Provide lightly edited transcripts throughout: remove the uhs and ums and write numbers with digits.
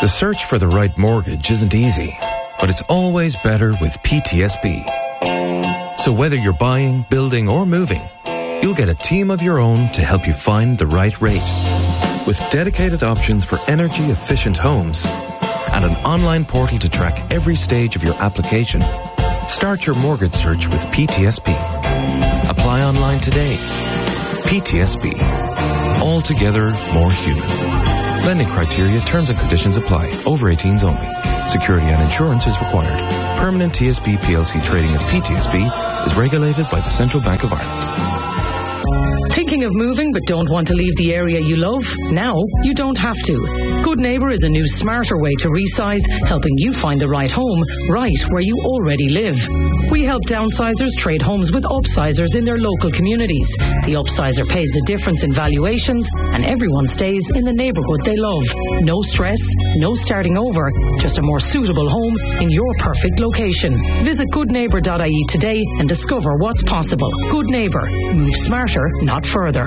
The search for the right mortgage isn't easy, but it's always better with PTSB. So whether you're buying, building or moving, you'll get a team of your own to help you find the right rate. With dedicated options for energy-efficient homes and an online portal to track every stage of your application, start your mortgage search with PTSB. Apply online today. PTSB. Altogether more human. Lending criteria, terms and conditions apply. Over 18s only. Security and insurance is required. Permanent TSB PLC trading as PTSB is regulated by the Central Bank of Ireland. Thinking of moving but don't want to leave the area you love? Now you don't have to. Good Neighbour is a new smarter way to resize, helping you find the right home right where you already live. We help downsizers trade homes with upsizers in their local communities. The upsizer pays the difference in valuations and everyone stays in the neighbourhood they love. No stress, no starting over, just a more suitable home in your perfect location. Visit goodneighbour.ie today and discover what's possible. Good Neighbour. Move smarter, not further.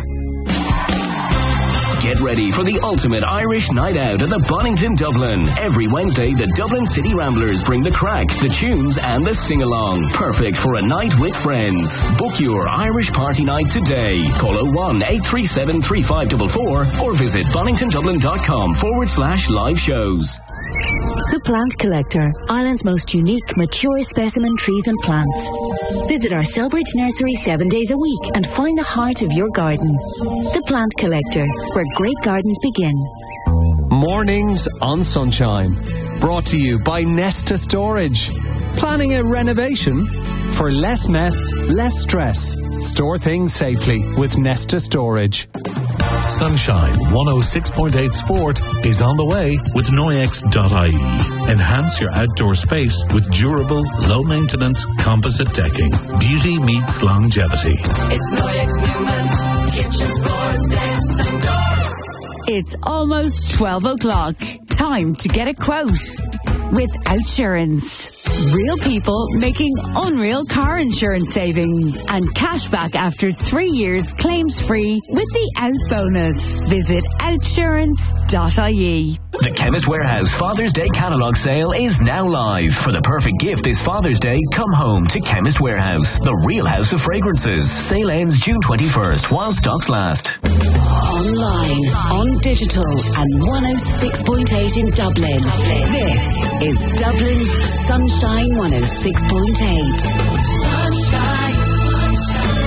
Get ready for the ultimate Irish night out at the Bonington Dublin. Every Wednesday, the Dublin City Ramblers bring the crack, the tunes and the sing-along. Perfect for a night with friends. Book your Irish party night today. Call 018373544 or visit boningtondublin.com/live shows. The Plant Collector, Ireland's most unique, mature specimen trees and plants. Visit our Selbridge nursery 7 days a week and find the heart of your garden. The Plant Collector, where great gardens begin. Mornings on Sunshine. Brought to you by Nesta Storage. Planning a renovation? For less mess, less stress. Store things safely with Nesta Storage. Sunshine 106.8 Sport is on the way with Noyex.ie. Enhance your outdoor space with durable, low-maintenance composite decking. Beauty meets longevity. It's Noyex Newman's kitchens, floors, decks and doors. It's almost 12 o'clock. Time to get a quote with Outsurance. Real people making unreal car insurance savings and cash back after 3 years claims free with the Out bonus. Visit outsurance.ie. The Chemist Warehouse Father's Day catalogue sale is now live. For the perfect gift this Father's Day, come home to Chemist Warehouse, the real house of fragrances. Sale ends June 21st while stocks last. Online, on digital and 106.8 in Dublin. This is Dublin's Sunshine 106.8. Sunshine, sunshine,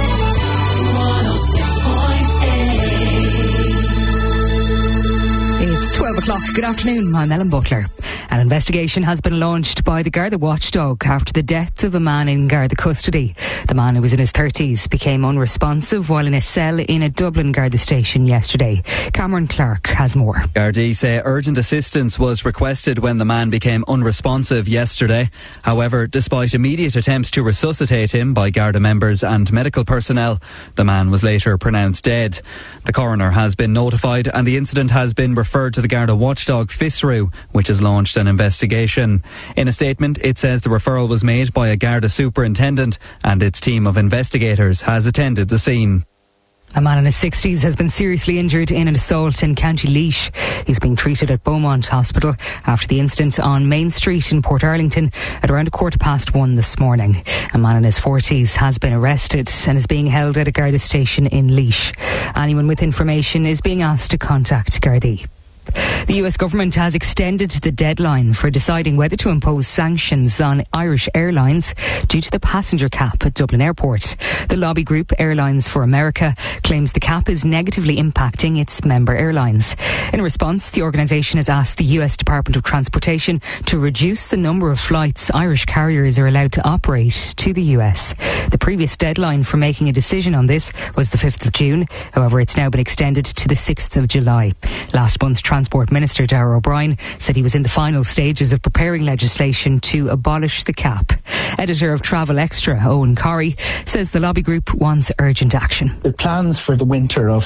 106.8. It's 12 o'clock. Good afternoon. I'm Ellen Butler. An investigation has been launched by the Garda watchdog after the death of a man in Garda custody. The man, who was in his 30s, became unresponsive while in a cell in a Dublin Garda station yesterday. Cameron Clark has more. Gardaí say urgent assistance was requested when the man became unresponsive yesterday. However, despite immediate attempts to resuscitate him by Garda members and medical personnel, the man was later pronounced dead. The coroner has been notified and the incident has been referred to the Garda watchdog FISRU, which has launched an investigation. In a statement, it says the referral was made by a Garda superintendent and its team of investigators has attended the scene. A man in his 60s has been seriously injured in an assault in County Laois. He's being treated at Beaumont Hospital after the incident on Main Street in Portarlington at around 1:15 this morning. A man in his 40s has been arrested and is being held at a Garda station in Laois. Anyone with information is being asked to contact Gardaí. The US government has extended the deadline for deciding whether to impose sanctions on Irish Airlines due to the passenger cap at Dublin Airport. The lobby group Airlines for America claims the cap is negatively impacting its member airlines. In response, the organisation has asked the US Department of Transportation to reduce the number of flights Irish carriers are allowed to operate to the US. The previous deadline for making a decision on this was the 5th of June. However, it's now been extended to the 6th of July. Last month, Transport Minister Darragh O'Brien said he was in the final stages of preparing legislation to abolish the cap. Editor of Travel Extra, Owen Corrie, says the lobby group wants urgent action. The plans for the winter of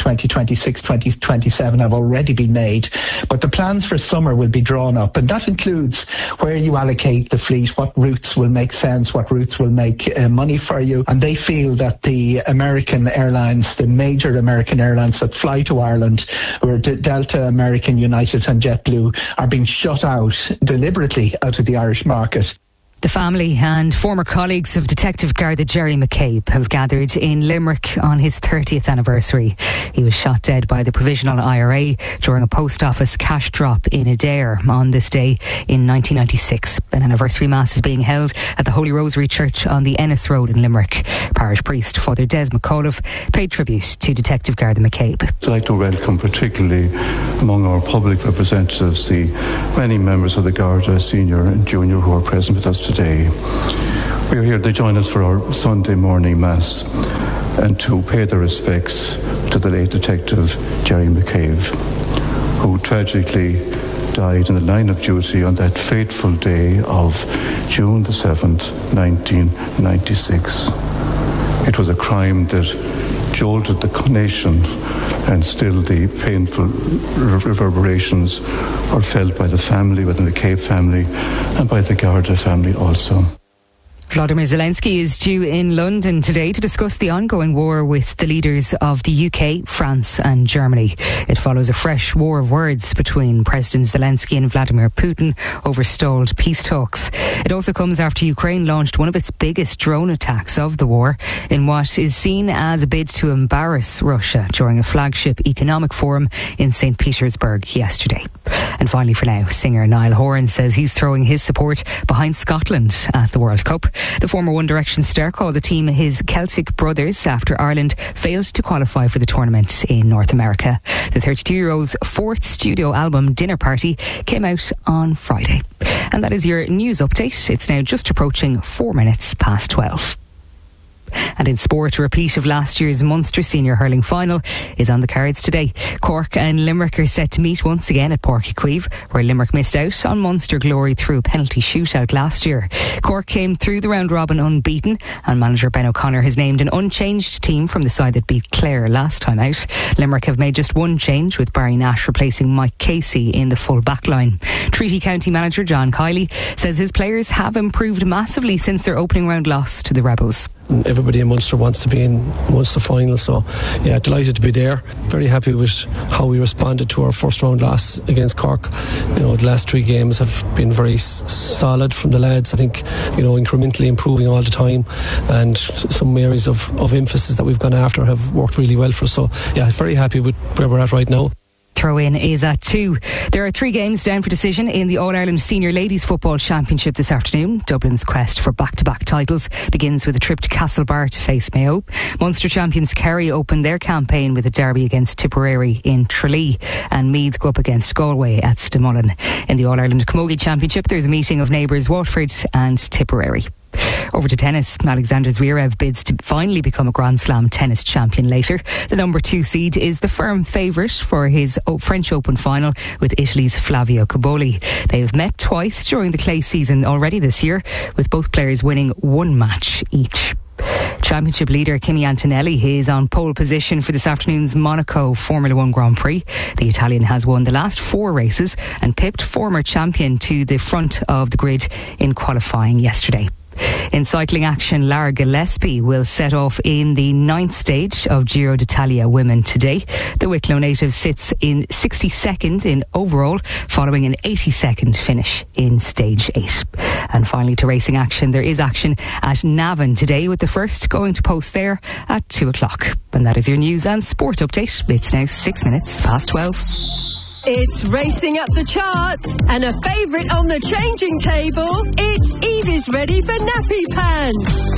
2026-2027 have already been made, but the plans for summer will be drawn up, and that includes where you allocate the fleet, what routes will make sense, what routes will make money for you, and they feel that the American airlines, the major American airlines that fly to Ireland, who are Delta, American, American United and JetBlue are being shut out deliberately out of the Irish market. The family and former colleagues of Detective Garda Jerry McCabe have gathered in Limerick on his 30th anniversary. He was shot dead by the Provisional IRA during a post office cash drop in Adair on this day in 1996. An anniversary mass is being held at the Holy Rosary Church on the Ennis Road in Limerick. Parish priest Father Des McAuliffe paid tribute to Detective Garda McCabe. I'd like to welcome particularly among our public representatives the many members of the Garda, senior and junior, who are present with us today. We are here to join us for our Sunday morning Mass and to pay their respects to the late Detective Jerry McCabe, who tragically died in the line of duty on that fateful day of June the 7th, 1996. It was a crime that jolted the nation, and still the painful reverberations are felt by the family, by the McCabe family, and by the Garda family also. Volodymyr Zelensky is due in London today to discuss the ongoing war with the leaders of the UK, France and Germany. It follows a fresh war of words between President Zelensky and Vladimir Putin over stalled peace talks. It also comes after Ukraine launched one of its biggest drone attacks of the war in what is seen as a bid to embarrass Russia during a flagship economic forum in St. Petersburg yesterday. And finally for now, singer Niall Horan says he's throwing his support behind Scotland at the World Cup. The former One Direction star called the team his Celtic brothers after Ireland failed to qualify for the tournament in North America. The 32-year-old's fourth studio album, Dinner Party, came out on Friday. And that is your news update. It's now just approaching 4 minutes past 12. And in sport, a repeat of last year's Munster Senior Hurling Final is on the cards today. Cork and Limerick are set to meet once again at Páirc Uí Chaoimh, where Limerick missed out on Munster glory through a penalty shootout last year. Cork came through the round robin unbeaten, and manager Ben O'Connor has named an unchanged team from the side that beat Clare last time out. Limerick have made just one change, with Barry Nash replacing Mike Casey in the full back line. Treaty County manager John Kiley says his players have improved massively since their opening round loss to the Rebels. Everybody in Munster wants to be in Munster final, so yeah, delighted to be there. Very happy with how we responded to our first round loss against Cork. You know, the last 3 games have been very solid from the lads. I think, you know, incrementally improving all the time, and some areas of emphasis that we've gone after have worked really well for us. So yeah, very happy with where we're at right now. Throw-in is at 2. There are 3 games down for decision in the All-Ireland Senior Ladies Football Championship this afternoon. Dublin's quest for back-to-back titles begins with a trip to Castlebar to face Mayo. Munster champions Kerry open their campaign with a derby against Tipperary in Tralee, and Meath go up against Galway at Stamullen. In the All-Ireland Camogie Championship, there's a meeting of neighbours Waterford and Tipperary. Over to tennis. Alexander Zverev bids to finally become a Grand Slam tennis champion later. The number 2 seed is the firm favourite for his French Open final with Italy's Flavio Cobolli. They have met twice during the clay season already this year, with both players winning 1 match each. Championship leader Kimi Antonelli is on pole position for this afternoon's Monaco Formula 1 Grand Prix. The Italian has won the last 4 races and pipped former champion to the front of the grid in qualifying yesterday. In cycling action, Lara Gillespie will set off in the 9th stage of Giro d'Italia Women today. The Wicklow native sits in 62nd in overall, following an 82nd finish in stage 8. And finally to racing action, there is action at Navan today, with the first going to post there at 2 o'clock. And that is your news and sport update. It's now 6 minutes past 12. It's racing up the charts and a favourite on the changing table. It's Evie's ready for nappy pants.